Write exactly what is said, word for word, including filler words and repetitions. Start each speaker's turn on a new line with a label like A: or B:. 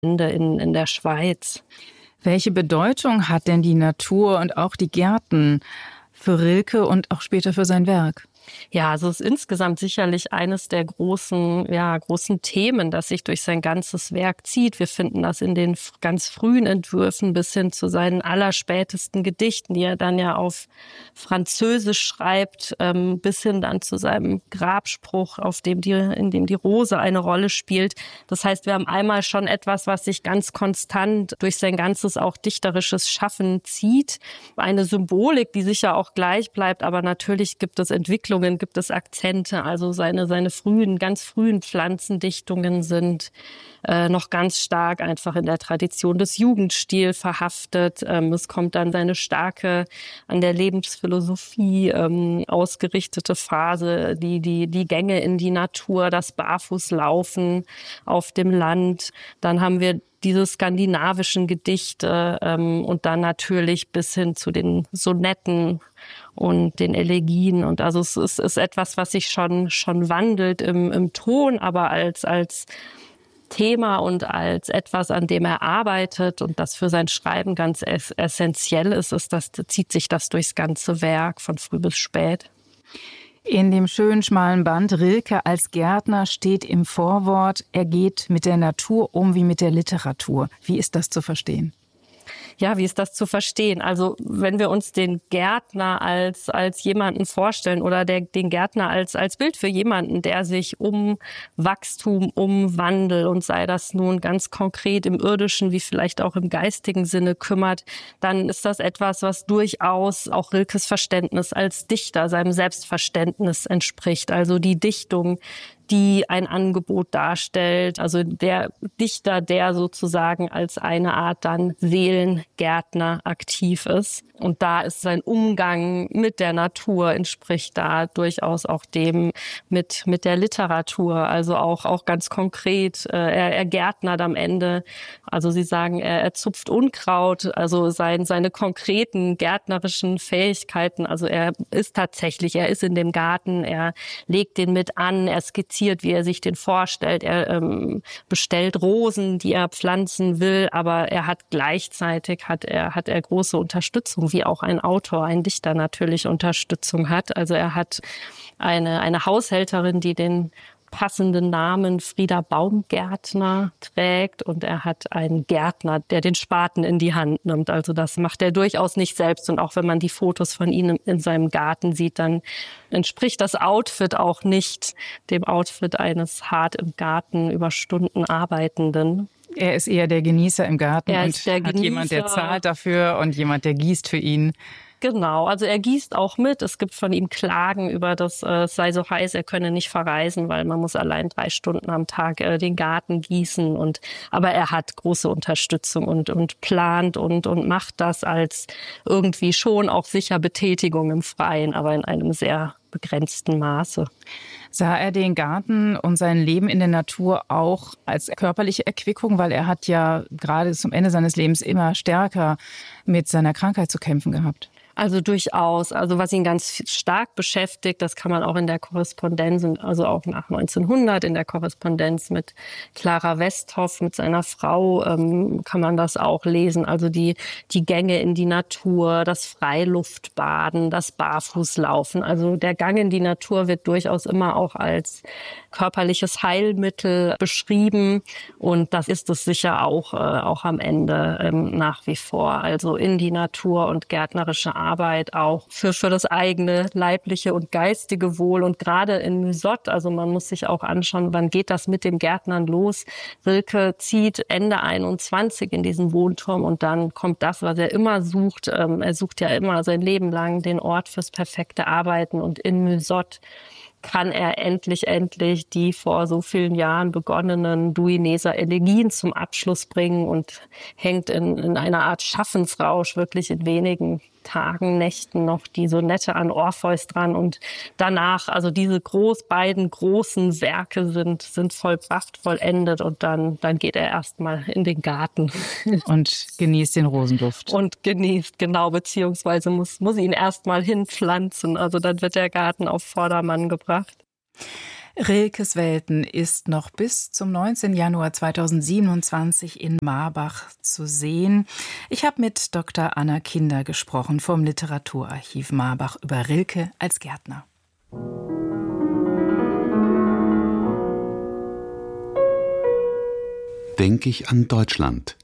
A: in, in der Schweiz.
B: Welche Bedeutung hat denn die Natur und auch die Gärten für Rilke und auch später für sein Werk?
A: Ja, also es ist insgesamt sicherlich eines der großen, ja, großen Themen, das sich durch sein ganzes Werk zieht. Wir finden das in den ganz frühen Entwürfen bis hin zu seinen allerspätesten Gedichten, die er dann ja auf Französisch schreibt, ähm, bis hin dann zu seinem Grabspruch, auf dem die, in dem die Rose eine Rolle spielt. Das heißt, wir haben einmal schon etwas, was sich ganz konstant durch sein ganzes auch dichterisches Schaffen zieht. Eine Symbolik, die sicher auch gleich bleibt, aber natürlich gibt es Entwicklungen, gibt es Akzente, also seine, seine frühen, ganz frühen Pflanzendichtungen sind äh, noch ganz stark einfach in der Tradition des Jugendstils verhaftet. Ähm, es kommt dann seine starke, an der Lebensphilosophie ähm, ausgerichtete Phase, die, die, die Gänge in die Natur, das Barfußlaufen auf dem Land. Dann haben wir diese skandinavischen Gedichte ähm, und dann natürlich bis hin zu den Sonetten und den Elegien. Und also es ist, ist etwas, was sich schon schon wandelt im, im Ton, aber als als Thema und als etwas, an dem er arbeitet und das für sein Schreiben ganz ess- essentiell ist, ist das, zieht sich das durchs ganze Werk von früh bis spät.
B: In dem schönen schmalen Band Rilke als Gärtner steht im Vorwort, er geht mit der Natur um wie mit der Literatur. Wie ist das zu verstehen?
A: Ja, wie ist das zu verstehen? Also wenn wir uns den Gärtner als als jemanden vorstellen oder der, den Gärtner als als Bild für jemanden, der sich um Wachstum, um Wandel und sei das nun ganz konkret im irdischen wie vielleicht auch im geistigen Sinne kümmert, dann ist das etwas, was durchaus auch Rilkes Verständnis als Dichter, seinem Selbstverständnis entspricht. Also die Dichtung, die ein Angebot darstellt. Also der Dichter, der sozusagen als eine Art dann Seelengärtner aktiv ist. Und da ist sein Umgang mit der Natur, entspricht da durchaus auch dem mit mit der Literatur. Also auch auch ganz konkret, äh, er, er gärtnert am Ende. Also Sie sagen, er, er zupft Unkraut. Also sein, seine konkreten gärtnerischen Fähigkeiten. Also er ist tatsächlich, er ist in dem Garten, er legt den mit an, er skizziert, wie er sich den vorstellt. Er ähm, bestellt Rosen, die er pflanzen will, aber er hat gleichzeitig hat er hat er große Unterstützung, wie auch ein Autor, ein Dichter natürlich Unterstützung hat. Also er hat eine eine Haushälterin, die den passenden Namen Frieda Baumgärtner trägt und er hat einen Gärtner, der den Spaten in die Hand nimmt. Also das macht er durchaus nicht selbst und auch wenn man die Fotos von ihm in seinem Garten sieht, dann entspricht das Outfit auch nicht dem Outfit eines hart im Garten über Stunden Arbeitenden.
B: Er ist eher der Genießer im Garten
A: er
B: und
A: ist der
B: hat
A: Genießer.
B: Jemand, der zahlt dafür und jemand, der gießt für ihn.
A: Genau, also er gießt auch mit. Es gibt von ihm Klagen über das, äh, es sei so heiß, er könne nicht verreisen, weil man muss allein drei Stunden am Tag äh, den Garten gießen. Und aber er hat große Unterstützung und und plant und und macht das als irgendwie schon auch sicher Betätigung im Freien, aber in einem sehr begrenzten Maße.
B: Sah er den Garten und sein Leben in der Natur auch als körperliche Erquickung, weil er hat ja gerade zum Ende seines Lebens immer stärker mit seiner Krankheit zu kämpfen gehabt?
A: Also durchaus. Also was ihn ganz stark beschäftigt, das kann man auch in der Korrespondenz, also auch nach neunzehnhundert in der Korrespondenz mit Clara Westhoff, mit seiner Frau, ähm, kann man das auch lesen. Also die die Gänge in die Natur, das Freiluftbaden, das Barfußlaufen. Also der Gang in die Natur wird durchaus immer auch als körperliches Heilmittel beschrieben und das ist es sicher auch äh, auch am Ende ähm, nach wie vor. Also in die Natur und gärtnerische Arbeit auch für für das eigene leibliche und geistige Wohl und gerade in Mysot, also man muss sich auch anschauen, wann geht das mit dem Gärtnern los. Rilke zieht Ende einundzwanzig in diesen Wohnturm und dann kommt das, was er immer sucht. Ähm, er sucht ja immer sein Leben lang den Ort fürs perfekte Arbeiten und in Mysot kann er endlich, endlich die vor so vielen Jahren begonnenen Duineser Elegien zum Abschluss bringen und hängt in, in einer Art Schaffensrausch wirklich in wenigen Tagen, Nächten noch die Sonette an Orpheus dran und danach, also diese groß, beiden großen Werke sind, sind vollbracht, vollendet und dann, dann geht er erstmal in den Garten.
B: Und genießt den Rosenduft.
A: Und genießt, genau, beziehungsweise muss, muss ihn erstmal hinpflanzen, also dann wird der Garten auf Vordermann gebracht.
B: Rilkes Welten ist noch bis zum neunzehnten Januar zweitausendsiebenundzwanzig in Marbach zu sehen. Ich habe mit Doktor Anna Kinder gesprochen vom Literaturarchiv Marbach über Rilke als Gärtner.
C: Denk ich an Deutschland.